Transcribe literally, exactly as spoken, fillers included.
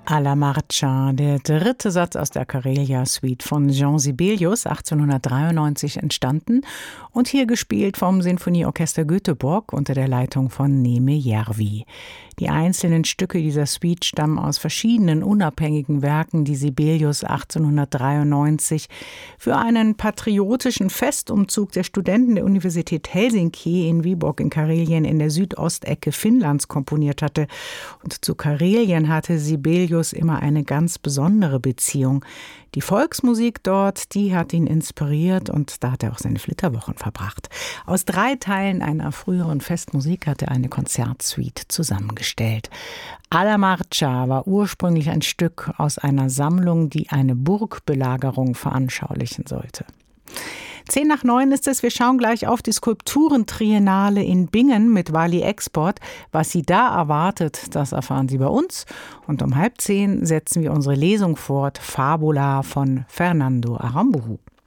Alla Marcia, der dritte Satz aus der Karelia-Suite von Jean Sibelius, achtzehnhundertdreiundneunzig entstanden und hier gespielt vom Sinfonieorchester Göteborg unter der Leitung von Neme Järvi. Die einzelnen Stücke dieser Suite stammen aus verschiedenen unabhängigen Werken, die Sibelius achtzehnhundertdreiundneunzig für einen patriotischen Festumzug der Studenten der Universität Helsinki in Viborg in Karelien in der Südostecke Finnlands komponiert hatte. Und zu Karelien hatte Sibelius immer eine ganz besondere Beziehung. Die Volksmusik dort, die hat ihn inspiriert und da hat er auch seine Flitterwochen verbracht. Aus drei Teilen einer früheren Festmusik hat er eine Konzertsuite zusammengestellt. Alla Marcia war ursprünglich ein Stück aus einer Sammlung, die eine Burgbelagerung veranschaulichen sollte. Zehn nach neun ist es, wir schauen gleich auf die Skulpturentriennale in Bingen mit Wally Export. Was Sie da erwartet, das erfahren Sie bei uns. Und um halb zehn setzen wir unsere Lesung fort, Fabula von Fernando Aramburu.